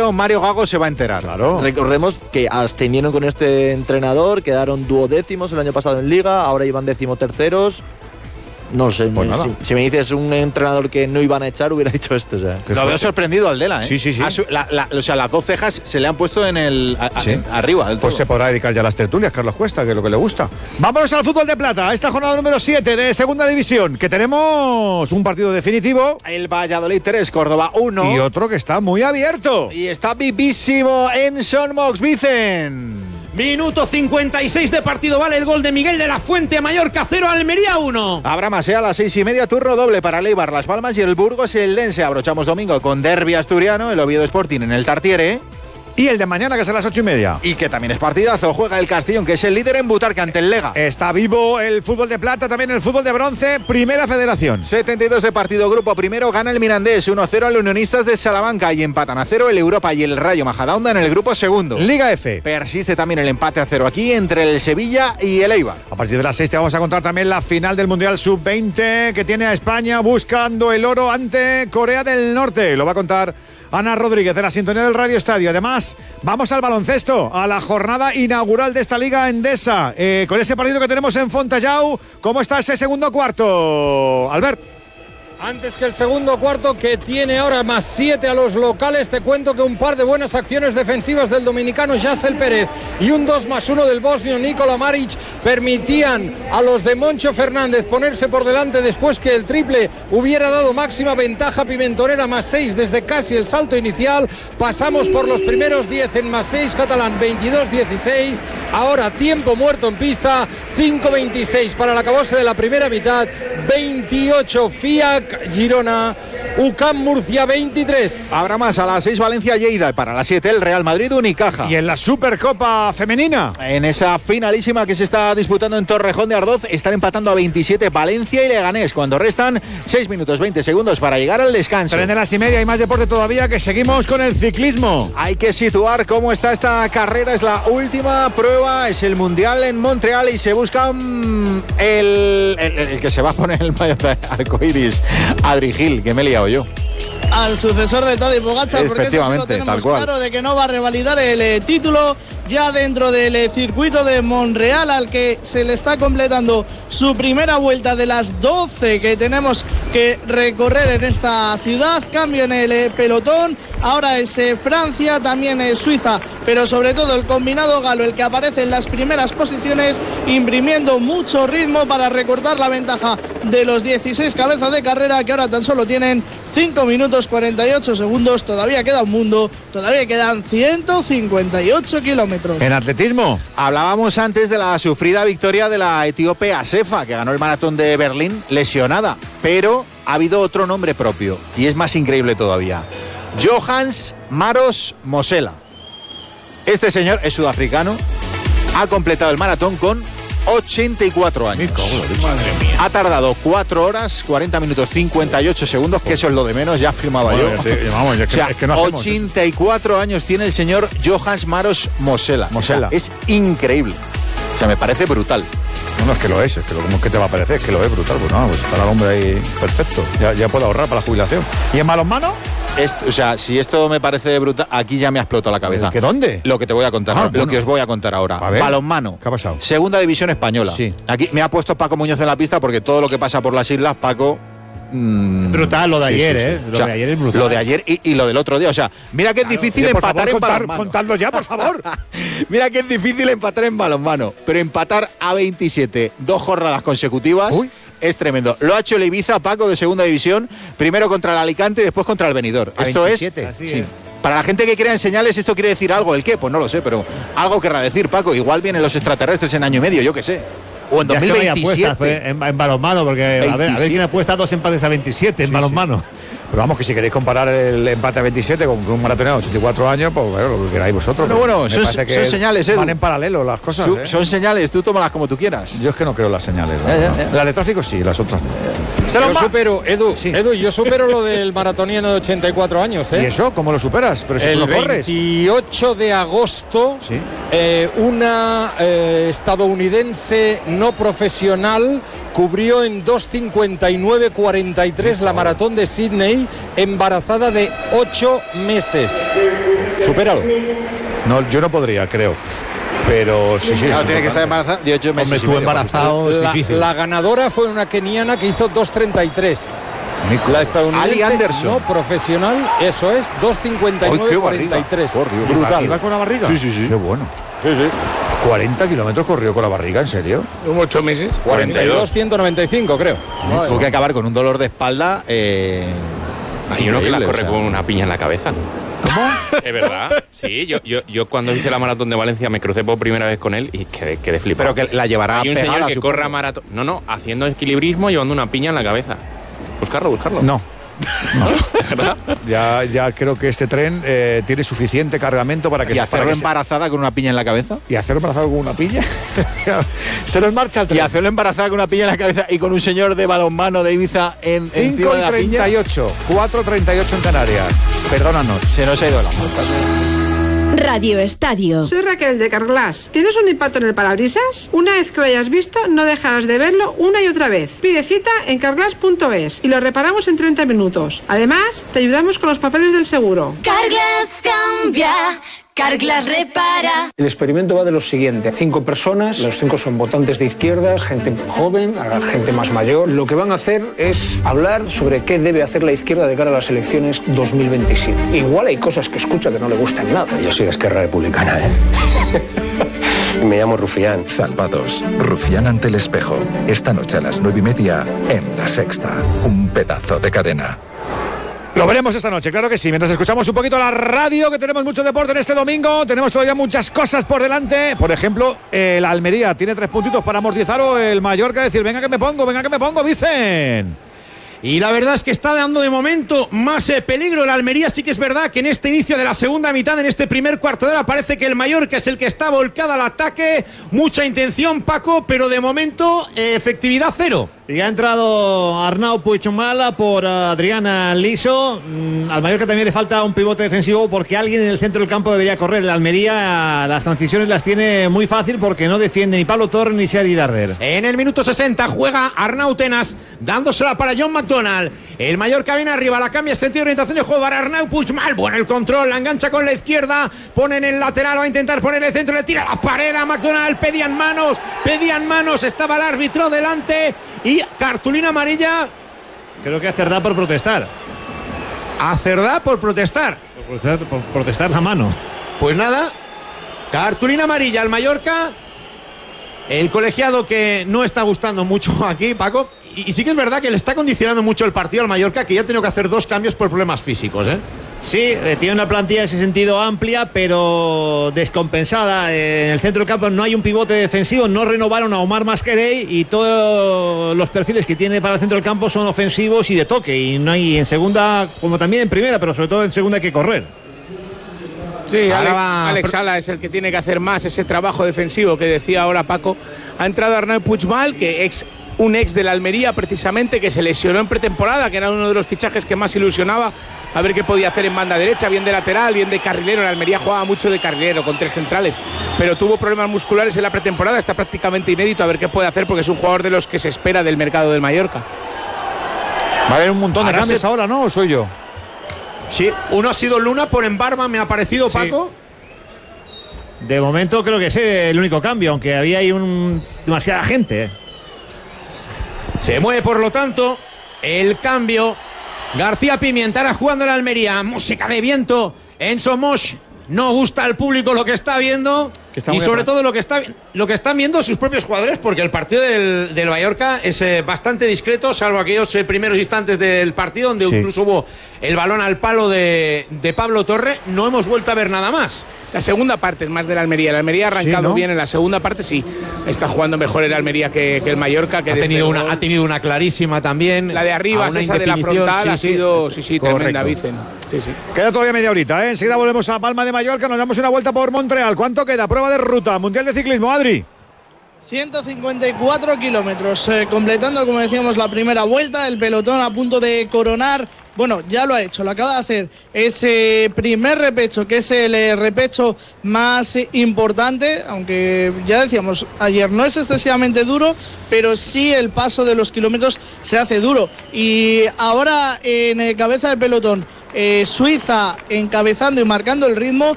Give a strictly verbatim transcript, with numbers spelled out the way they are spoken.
entrenando, Mario Gago se va a enterar. Claro. Recordemos que ascendieron con este entrenador, quedaron duodécimos el año pasado en Liga, ahora iban decimoterceros. No sé, pues si, si me dices un entrenador que no iban a echar, hubiera dicho esto. O sea. Lo veo sorprendido al Dela, ¿eh? Sí, sí, sí. Su, la, la, o sea, las dos cejas se le han puesto en el a, ¿Sí? a, arriba. Del pues todo. se podrá dedicar ya a las tertulias, Carlos Cuesta, que es lo que le gusta. Vámonos al fútbol de plata, esta jornada número siete de Segunda División, que tenemos un partido definitivo. El Valladolid tres, Córdoba uno. Y otro que está muy abierto. Y está vivísimo en Son Mox, Vicen. Minuto cincuenta y seis de partido, vale el gol de Miguel de la Fuente a Mallorca cero, Almería uno. Habrá más, ¿eh? A las seis y media, turno doble para el Eibar, Las Palmas y el Burgos Eldense. Abrochamos domingo con derbi asturiano, el Oviedo Sporting en el Tartiere. Y el de mañana, que es a las ocho y media. Y que también es partidazo, juega el Castellón, que es el líder en Butarque ante el Lega. Está vivo el fútbol de plata, también el fútbol de bronce, Primera Federación. setenta y dos de partido, grupo primero, gana el Mirandés uno cero al Unionistas de Salamanca y empatan a cero el Europa y el Rayo Majadahonda en el grupo segundo. Liga F. Persiste también el empate a cero aquí entre el Sevilla y el Eibar. A partir de las seis te vamos a contar también la final del Mundial sub veinte que tiene a España buscando el oro ante Corea del Norte. Lo va a contar Ana Rodríguez de la sintonía del Radio Estadio. Además, vamos al baloncesto, a la jornada inaugural de esta Liga Endesa. Eh, con ese partido que tenemos en Fontajau, ¿cómo está ese segundo cuarto, Albert? Antes que el segundo cuarto, que tiene ahora más siete a los locales, te cuento que un par de buenas acciones defensivas del dominicano Yasel Pérez y un dos más uno del bosnio Nikola Maric permitían a los de Moncho Fernández ponerse por delante después que el triple hubiera dado máxima ventaja pimentonera, más seis desde casi el salto inicial. Pasamos por los primeros diez en más seis catalán, veintidós dieciséis. Ahora tiempo muerto en pista, cinco veintiséis para el acabose de la primera mitad, veintiocho Fiac Girona, U C A M Murcia veintitrés. Habrá más a las seis Valencia Lleida, para las siete el Real Madrid Unicaja. Y en la Supercopa Femenina, en esa finalísima que se está disputando en Torrejón de Ardoz, están empatando a veintisiete Valencia y Leganés cuando restan seis minutos veinte segundos para llegar al descanso. Tres de las y media y más deporte todavía, que seguimos con el ciclismo. Hay que situar cómo está esta carrera, es la última prueba, es el Mundial en Montreal y se busca um, el, el, el que se va a poner el maillot de arcoiris, Adri Gil, que me he liado yo. Al sucesor de Tadej Pogačar, porque eso sí lo tenemos claro de que no va a revalidar el eh, título ya dentro del eh, circuito de Montreal, al que se le está completando su primera vuelta de las doce que tenemos que recorrer en esta ciudad. Cambio en el eh, pelotón, ahora es eh, Francia, también es Suiza, pero sobre todo el combinado galo, el que aparece en las primeras posiciones, imprimiendo mucho ritmo para recortar la ventaja de los dieciséis cabezas de carrera, que ahora tan solo tienen cinco minutos cuarenta y ocho segundos. Todavía queda un mundo, todavía quedan ciento cincuenta y ocho kilómetros. En atletismo, hablábamos antes de la sufrida victoria de la etíope Asefa, que ganó el maratón de Berlín lesionada, pero ha habido otro nombre propio y es más increíble todavía: Johans Maros Mosela. Este señor es sudafricano, ha completado el maratón con ochenta y cuatro años. Madre mía. Ha tardado cuatro horas, cuarenta minutos, cincuenta y ocho segundos, que eso es lo de menos, ya firmaba Bueno, yo. te, vamos, es que, o sea, es que no ochenta y cuatro años tiene el señor Johans Maros Mosela. Mosela. O sea, es increíble. O sea, me parece brutal. No, no, es que lo es, es que lo, ¿cómo es que te va a parecer? Es que lo es brutal, pues no, pues está el hombre ahí perfecto, ya, ya puede ahorrar para la jubilación. ¿Y en balonmano? Esto, o sea, si esto me parece brutal, aquí ya me ha explotado la cabeza. ¿Qué dónde? Lo que te voy a contar, Ah, lo bueno. que os voy a contar ahora. A ver. Balonmano. ¿Qué ha pasado? Segunda División Española. Sí. Aquí me ha puesto Paco Muñoz en la pista porque todo lo que pasa por las islas, Paco. Mmm, brutal lo de sí, ayer, sí, sí. ¿eh? Lo O sea, de ayer es brutal. Lo de ayer y, y lo del otro día. O sea, mira que es Claro, difícil oye, por empatar favor, en contar, balonmano. contadlo ya, por favor. Mira que es difícil empatar en balonmano, pero empatar a veintisiete, dos jornadas consecutivas. Uy. Es tremendo. Lo ha hecho el Ibiza, Paco, de segunda división, primero contra el Alicante y después contra el Benidorm. A Esto veintisiete. es. Así Sí. es. Para la gente que crea en señales, ¿esto quiere decir algo? ¿El qué? Pues no lo sé, pero algo querrá decir, Paco. Igual vienen los extraterrestres en año y medio, yo qué sé. O en Ya dos es mil que no hay veintisiete. apuestas, pues, en, en balonmano, porque a ver, a ver veintisiete. quién apuesta dos empates a veintisiete en Sí, balonmano. Pero vamos, que si queréis comparar el empate a veintisiete con un maratonero de ochenta y cuatro años, pues bueno, lo que queráis vosotros. Bueno, bueno, Me son- parece que son señales, Edu. Van en paralelo las cosas. Su- ¿eh? Son señales, tú tómalas como tú quieras. Yo es que no creo las señales. ¿no? Ya, ya, ya. Las de tráfico sí, las otras. Yo supero, Edu, Sí. Edu, yo supero lo del maratoniano de ochenta y cuatro años, ¿eh? ¿Y eso? ¿Cómo lo superas? Pero si El tú no corres. veintiocho de agosto, Sí. eh, una eh, estadounidense no profesional cubrió en dos cincuenta y nueve cuarenta y tres la maratón de Sydney, embarazada de ocho meses. Supéralo. No, yo no podría, creo. Pero sí, sí. Claro, tiene que estar embarazada de ocho meses. Hombre, estuvo embarazado, es la, difícil. La ganadora fue una keniana que hizo dos treinta y tres. La estadounidense Ali Anderson. no profesional, eso es, dos cincuenta y nueve cuarenta y tres. Brutal. ¿Iba con la barriga? Sí, sí, sí. Qué bueno. Sí, sí. cuarenta kilómetros corrió con la barriga, ¿en serio? ocho meses. cuarenta y dos, ciento noventa y cinco, creo. Tuvo que acabar con un dolor de espalda. Eh, Hay uno que la increíble, corre o sea. con una piña en la cabeza. ¿Cómo? Es verdad. Sí, yo, yo, yo cuando hice la maratón de Valencia me crucé por primera vez con él y quedé, quedé flipado. Pero que la llevará Hay un pegada, señor que supongo. corra maratón. No, no, haciendo equilibrismo llevando una piña en la cabeza. Buscarlo, buscarlo. No. ¿Verdad? Ya, ya creo que este tren eh, tiene suficiente cargamento para que ¿Y se- hacerlo para que se- embarazada con una piña en la cabeza? y hacerlo embarazado con una piña. Se nos marcha el Y tren. hacerlo embarazada con una piña en la cabeza y con un señor de balonmano de Ibiza en, cinco encima de y la piña. treinta y ocho, cuatro y treinta y ocho en Canarias. Perdónanos. Se nos ha ido la mano. Radio Estadio. Soy Raquel de Carglass. ¿Tienes un impacto en el parabrisas? Una vez que lo hayas visto, no dejarás de verlo una y otra vez. Pide cita en carglass punto es y lo reparamos en treinta minutos. Además, te ayudamos con los papeles del seguro. Carglass cambia, Carglass repara. El experimento va de lo siguiente. Cinco personas, los cinco son votantes de izquierdas, gente joven, gente más mayor. Lo que van a hacer es hablar sobre qué debe hacer la izquierda de cara a las elecciones dos mil veintisiete. Igual hay cosas que escucha que no le gustan nada. Yo soy de Esquerra Republicana, ¿eh? Me llamo Rufián. Salvados. Rufián ante el espejo. Esta noche a las nueve y media en La Sexta. Un pedazo de cadena. Lo veremos esta noche, claro que sí. Mientras escuchamos un poquito la radio, que tenemos mucho deporte en este domingo, tenemos todavía muchas cosas por delante. Por ejemplo, el Almería tiene tres puntitos para amortizar o el Mallorca decir, venga que me pongo, venga que me pongo, Vicen. Y la verdad es que está dando de momento más eh, peligro el Almería. Sí que es verdad que en este inicio de la segunda mitad, en este primer cuarto de hora, parece que el Mallorca es el que está volcado al ataque. Mucha intención, Paco, pero de momento eh, efectividad cero. Y ha entrado Arnau Puigdemala por Adriana Liso. Mm, al Mallorca también le falta un pivote defensivo porque alguien en el centro del campo debería correr. El Almería las transiciones las tiene muy fácil porque no defiende ni Pablo Torres ni Xavi Darder. En el minuto sesenta juega Arnau Tenas, dándosela para John McDonald. El Mallorca viene arriba, la cambia sentido de orientación de juego para Arnau Puigdemala. Bueno, el control, la engancha con la izquierda, pone en el lateral, va a intentar poner el centro, le tira la pared a McDonald. Pedían manos, pedían manos, estaba el árbitro delante y cartulina amarilla. Creo que a Cerdá por protestar. A Cerdá por protestar. Por protestar, por protestar la mano. Pues nada, cartulina amarilla al Mallorca. El colegiado que no está gustando mucho aquí, Paco. Y, y sí que es verdad que le está condicionando mucho el partido al Mallorca, que ya ha tenido que hacer dos cambios por problemas físicos, ¿eh? Sí, eh, tiene una plantilla en ese sentido amplia, pero descompensada. Eh, en el centro del campo no hay un pivote defensivo, no renovaron a Omar Masquerey y todos los perfiles que tiene para el centro del campo son ofensivos y de toque. Y no hay en segunda, como también en primera, pero sobre todo en segunda hay que correr. Sí, Ahora Alex, va- Alex Sala es el que tiene que hacer más ese trabajo defensivo que decía ahora Paco. Ha entrado Arnau Puigdemala, que ex un ex de la Almería precisamente, que se lesionó en pretemporada, que era uno de los fichajes que más ilusionaba, a ver qué podía hacer en banda derecha, bien de lateral, bien de carrilero. La Almería jugaba mucho de carrilero con tres centrales, pero tuvo problemas musculares en la pretemporada, está prácticamente inédito, a ver qué puede hacer, porque es un jugador de los que se espera del mercado del Mallorca. Va a haber un montón de Ahora cambios se- ahora, ¿no? ¿O soy yo? Sí, uno ha sido Luna por Embarba, me ha parecido, Sí. Paco. De momento creo que es el único cambio, aunque había ahí un, demasiada gente. eh. Se mueve, por lo tanto, el cambio. García Pimienta jugando en la Almería. Música de viento en Somos. No gusta al público lo que está viendo. Que está y muy sobre apretado. todo lo que, está, lo que están viendo sus propios jugadores, porque el partido del, del Mallorca es eh, bastante discreto, salvo aquellos eh, primeros instantes del partido, donde Sí. incluso hubo el balón al palo de, de Pablo Torre. No hemos vuelto a ver nada más. La segunda parte es más de la Almería. La Almería ha arrancado Sí, ¿no? bien en la segunda parte, sí. Está jugando mejor el Almería que, que el Mallorca. Que Ha desde tenido, el una, gol- ha tenido una clarísima también. La de arriba, a una esa de la indefinición, frontal, sí, ha sí. sido, sí, sí, tremenda, Correcto. Vicen. Sí, sí. Queda todavía media horita, ¿eh? Enseguida volvemos a Palma de Mallorca, nos damos una vuelta por Montreal. ¿Cuánto queda? Prueba de ruta, Mundial de Ciclismo, Adri. ciento cincuenta y cuatro kilómetros, eh, completando, como decíamos, la primera vuelta. El pelotón a punto de coronar. Bueno, ya lo ha hecho, lo acaba de hacer ese primer repecho, que es el eh, repecho más eh, importante, aunque ya decíamos, ayer no es excesivamente duro, pero sí el paso de los kilómetros se hace duro. Y ahora en eh, cabeza del pelotón, eh, Suiza encabezando y marcando el ritmo,